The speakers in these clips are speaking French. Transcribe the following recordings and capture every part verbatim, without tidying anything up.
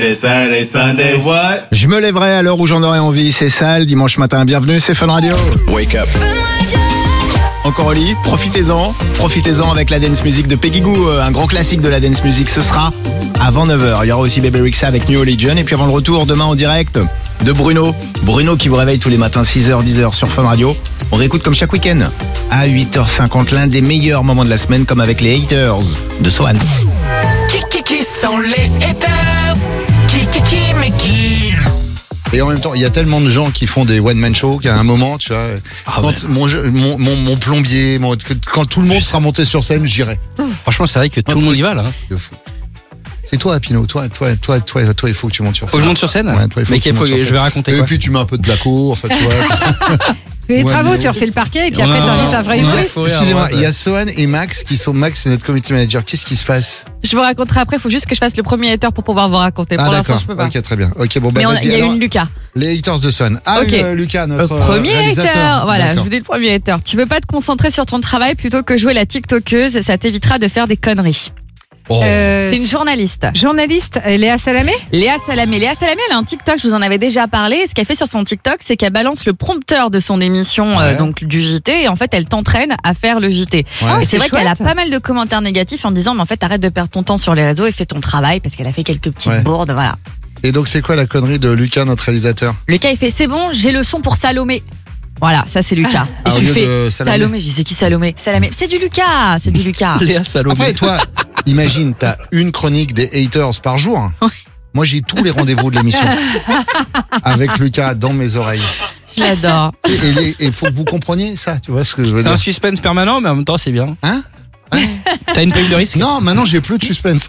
It's Saturday, Sunday, what? Je me lèverai à l'heure où j'en aurai envie, c'est ça, le dimanche matin. Bienvenue, c'est Fun Radio. Wake up. Encore au lit, profitez-en, profitez-en avec la dance music de Peggy Gou, un grand classique de la dance music, ce sera avant neuf heures. Il y aura aussi Baby Rexha avec New Religion, et puis avant le retour, demain en direct, de Bruno. Bruno qui vous réveille tous les matins, six heures, dix heures sur Fun Radio. On réécoute comme chaque week-end, à huit heures cinquante, l'un des meilleurs moments de la semaine, comme avec les Haters de Swan. Qui, qui, qui sont les haters? Qui, qui, qui, mais qui? Et en même temps, il y a tellement de gens qui font des one-man shows qu'à un moment, tu vois, Ah quand ouais. mon, jeu- mon, mon, mon plombier, mon- quand tout le monde sera monté sur scène, j'irai. Franchement, c'est vrai que tout Un le monde truc y va là. de fou. C'est toi, Pino, toi, toi, toi, toi, toi, il faut que tu montes sur scène. Faut que je monte sur scène. Ouais, toi, il faut Mais que tu qu'il faut montes que sur je vais scène. raconter Et quoi. puis tu mets un peu de placo, en fait, tu vois. Tu fais les Ouais, travaux, mais- tu refais le parquet et puis On après a- t'invites un vrai on a- humoriste. faut- Excusez-moi, ouais, il y a Sohan et Max qui sont Max, c'est notre community manager. Qu'est-ce qui se passe? Je vous raconterai après, il faut juste que je fasse le premier hater pour pouvoir vous raconter. Ah Pour l'instant, d'accord. je peux pas. Ok, très bien. Ok, bon bah Mais on a- vas-y. il y a alors, une Lucas. les haters de Sohan. Ah, Ok. euh, Lucas, Le notre euh, premier réalisateur. hater, voilà, je D'accord. vous dis le premier hater. Tu veux pas te concentrer sur ton travail plutôt que jouer la TikTokeuse, ça t'évitera de faire des conneries. Oh. Euh, C'est une journaliste. journaliste, euh, Léa Salamé. Léa Salamé. Léa Salamé, elle a un TikTok, je vous en avais déjà parlé. Ce qu'elle fait sur son TikTok, c'est qu'elle balance le prompteur de son émission, euh, Ouais. donc du J T, et en fait, elle t'entraîne à faire le J T. Ouais. Et Ah, c'est c'est vrai qu'elle a chouette. pas mal de commentaires négatifs en disant, mais en fait, arrête de perdre ton temps sur les réseaux et fais ton travail parce qu'elle a fait quelques petites Ouais. bourdes, voilà. Et donc c'est quoi la connerie de Lucas, notre réalisateur? Lucas, il fait, c'est bon, j'ai le son pour Salomé. Voilà, ça c'est Lucas. Ah, et au je lui lieu fais, de Salamé. Salomé, je dis, c'est qui Salomé? Salamé, c'est du Lucas, c'est du Lucas. Léa Salomé. Après, toi, imagine, t'as une chronique des haters par jour. Ouais. Moi, j'ai tous les rendez-vous de l'émission. Avec Lucas dans mes oreilles. Je l'adore. Et il faut que vous compreniez ça, tu vois ce que je veux C'est un dire. suspense permanent, mais en même temps, c'est bien. Hein? T'as une paye de risque. Non, maintenant, j'ai plus de suspense.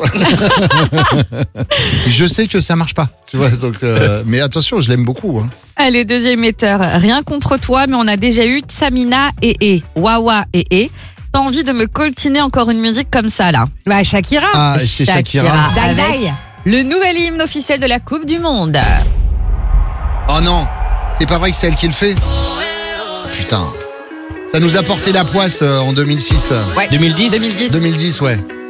Je sais que ça marche pas, tu vois. Donc, euh, mais attention, je l'aime beaucoup. Hein. Allez, deuxième hater. Rien contre toi, mais on a déjà eu Tsamina et E. Wawa et E. Pas envie de me coltiner encore une musique comme ça, là. Bah Shakira. Ah, c'est Shakira. Dai avec Dai. le nouvel hymne officiel de la Coupe du Monde. Oh non, c'est pas vrai que c'est elle qui le fait. Putain. Ça nous a porté la poisse euh, en deux mille six. Ouais. deux mille dix deux mille dix. deux mille dix, ouais.